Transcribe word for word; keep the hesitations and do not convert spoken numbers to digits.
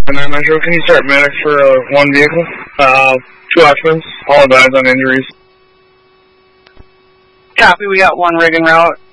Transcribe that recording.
nine Metro, can you start medic for uh, one vehicle? Uh, two occupants, all advised on injuries. Copy, we got one rig en route.